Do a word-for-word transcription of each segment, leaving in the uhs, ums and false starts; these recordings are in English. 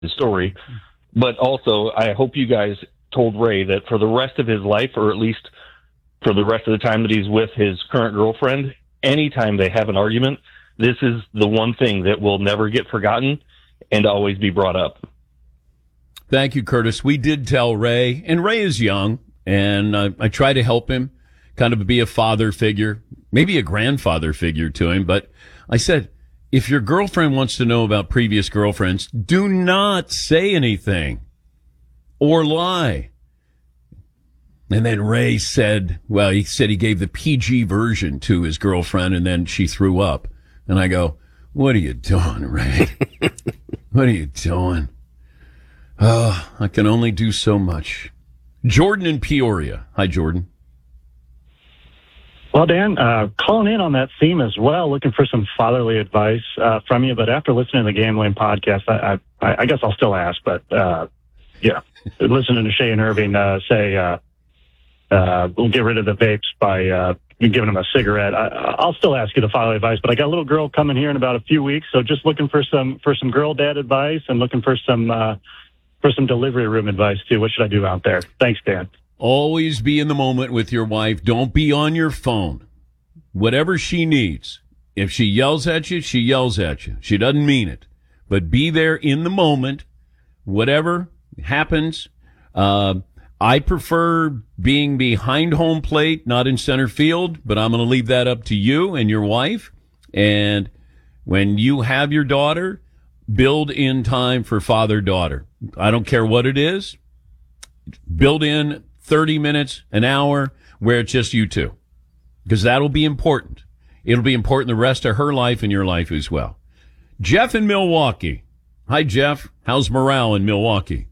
story. But also, I hope you guys told Ray that for the rest of his life, or at least for the rest of the time that he's with his current girlfriend, anytime they have an argument, this is the one thing that will never get forgotten and always be brought up. Thank you, Curtis. We did tell Ray, and Ray is young, and uh, I try to help him kind of be a father figure, maybe a grandfather figure to him. But I said, if your girlfriend wants to know about previous girlfriends, do not say anything or lie. And then Ray said, well, he said he gave the P G version to his girlfriend, and then she threw up. And I go, what are you doing, Ray? What are you doing? Oh, I can only do so much. Jordan in Peoria. Hi, Jordan. Well, Dan, uh, calling in on that theme as well, looking for some fatherly advice uh, from you. But after listening to the Gambling podcast, I, I, I guess I'll still ask. But, uh, yeah, listening to Shay and Irving uh, say, uh, uh, we'll get rid of the vapes by uh, giving them a cigarette. I, I'll still ask you the fatherly advice. But I got a little girl coming here in about a few weeks. So just looking for some for some girl dad advice and looking for some uh, for some delivery room advice, too. What should I do out there? Thanks, Dan. Always be in the moment with your wife. Don't be on your phone. Whatever she needs. If she yells at you, she yells at you. She doesn't mean it. But be there in the moment. Whatever happens. Uh, I prefer being behind home plate, not in center field, but I'm going to leave that up to you and your wife. And when you have your daughter, build in time for father-daughter. I don't care what it is. Build in thirty minutes, an hour, where it's just you two. Because that'll be important. It'll be important the rest of her life and your life as well. Jeff in Milwaukee. Hi, Jeff. How's morale in Milwaukee?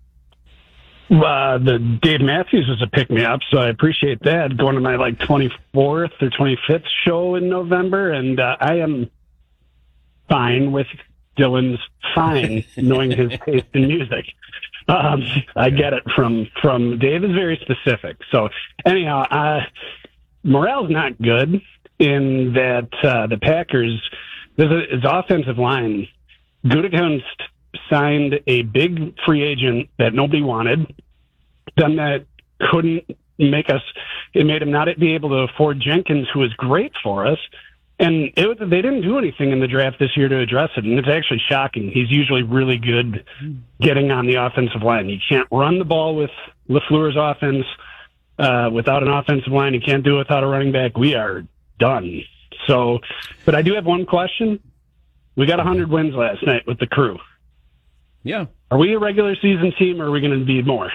Uh, the Dave Matthews is a pick-me-up, so I appreciate that. Going to my, like, twenty-fourth or twenty-fifth show in November, and uh, I am fine with Dylan's fine, knowing his taste in music. Um, I get it from, from Dave is very specific. So anyhow, uh, morale's not good in that, uh, the Packers, there's a, his offensive line. Gutekunst signed a big free agent that nobody wanted. Then that couldn't make us, it made him not be able to afford Jenkins, who was great for us. And it was, they didn't do anything in the draft this year to address it, and it's actually shocking. He's usually really good getting on the offensive line. You can't run the ball with LaFleur's offense uh, without an offensive line. You can't do it without a running back. We are done. So, but I do have one question. We got one hundred wins last night with the crew. Yeah. Are we a regular season team, or are we going to be more?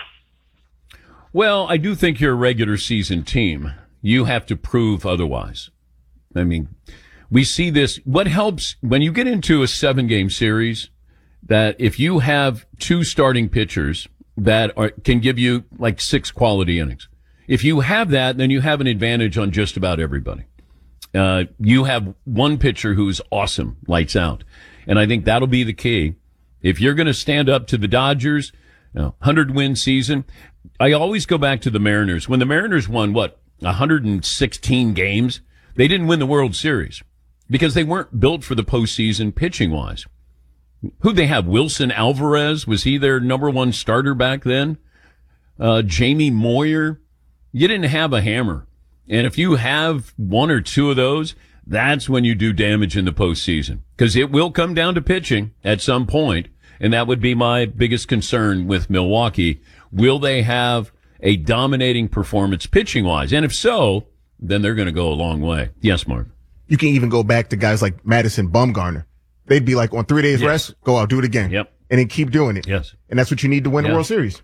Well, I do think you're a regular season team. You have to prove otherwise. I mean, we see this. What helps when you get into a seven-game series, that if you have two starting pitchers that are, can give you like six quality innings, if you have that, then you have an advantage on just about everybody. Uh, you have one pitcher who's awesome, lights out. And I think that'll be the key. If you're going to stand up to the Dodgers, you know, one hundred win season, I always go back to the Mariners. When the Mariners won, what, one hundred sixteen games? They didn't win the World Series because they weren't built for the postseason pitching-wise. Who'd they have? Wilson Alvarez? Was he their number one starter back then? Uh, Jamie Moyer? You didn't have a hammer. And if you have one or two of those, that's when you do damage in the postseason. Because it will come down to pitching at some point, and that would be my biggest concern with Milwaukee. Will they have a dominating performance pitching-wise? And if so, then they're going to go a long way. Yes, Mark. You can even go back to guys like Madison Bumgarner. They'd be like, on three days yes. rest, go out, do it again. Yep. And then keep doing it. Yes. And that's what you need to win yes. the World Series.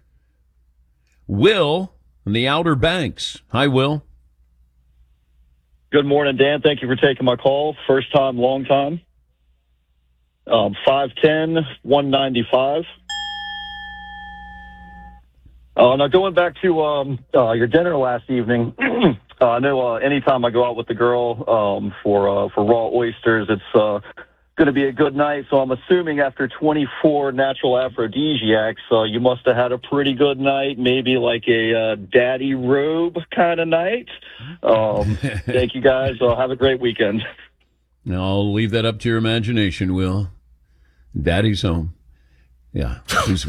Will in the Outer Banks. Hi, Will. Good morning, Dan. Thank you for taking my call. First time, long time. Um, five ten, one ninety-five. Uh, now, going back to um, uh, your dinner last evening, uh, I know uh, anytime I go out with the girl um, for uh, for raw oysters, it's uh, going to be a good night. So I'm assuming after twenty-four natural aphrodisiacs, uh, you must have had a pretty good night, maybe like a uh, daddy robe kind of night. Um, thank you, guys. Uh, have a great weekend. Now, I'll leave that up to your imagination, Will. Daddy's home. Yeah. Who's